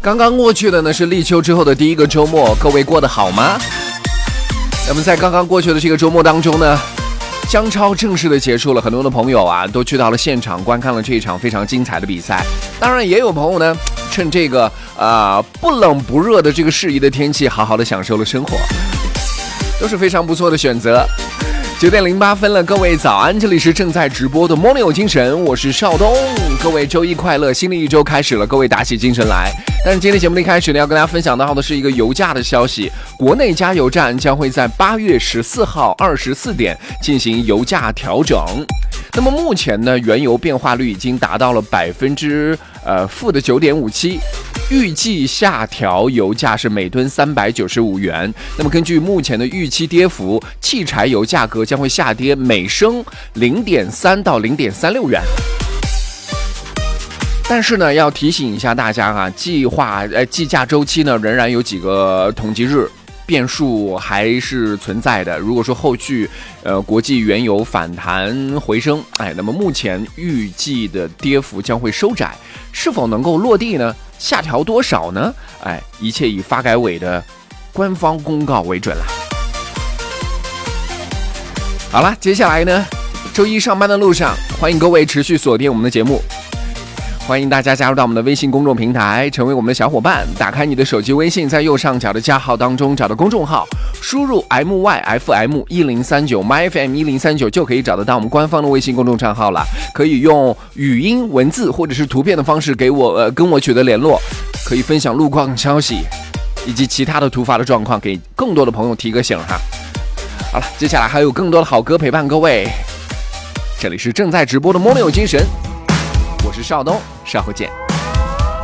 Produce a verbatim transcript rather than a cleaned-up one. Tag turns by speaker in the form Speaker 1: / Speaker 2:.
Speaker 1: 刚刚过去的呢是立秋之后的第一个周末，各位过得好吗？那么在刚刚过去的这个周末当中呢，江超正式的结束了，很多的朋友啊都去到了现场观看了这一场非常精彩的比赛。当然也有朋友呢趁这个啊、呃、不冷不热的这个适宜的天气，好好的享受了生活，都是非常不错的选择。九点零八分了，各位早安，这里是正在直播的 Morning 有精神，我是邵东，各位周一快乐，新的一周开始了，各位打起精神来。但是今天节目的一开始呢，要跟大家分享到的是一个油价的消息，国内加油站将会在八月十四号二十四点进行油价调整。那么目前呢，原油变化率已经达到了百分之呃负的九点五七。预计下调油价是每吨三百九十五元。那么根据目前的预期跌幅，汽柴油价格将会下跌每升零点三到零点三六元。但是呢，要提醒一下大家啊，计划呃计价周期呢仍然有几个统计日。变数还是存在的。如果说后续，呃，国际原油反弹回升，哎，那么目前预计的跌幅将会收窄，是否能够落地呢？下调多少呢？哎，一切以发改委的官方公告为准了。好了，接下来呢，周一上班的路上，欢迎各位持续锁定我们的节目。欢迎大家加入到我们的微信公众平台，成为我们的小伙伴。打开你的手机微信，在右上角的加号当中找到公众号，输入 M Y F M 一零三九 My F M 一零三九就可以找得到我们官方的微信公众账号了。可以用语音、文字或者是图片的方式给我呃跟我取得联络，可以分享路况消息以及其他的突发的状况，给更多的朋友提个醒哈。好了，接下来还有更多的好歌陪伴各位。这里是正在直播的 Morning 有精神。我是邵东，稍后见。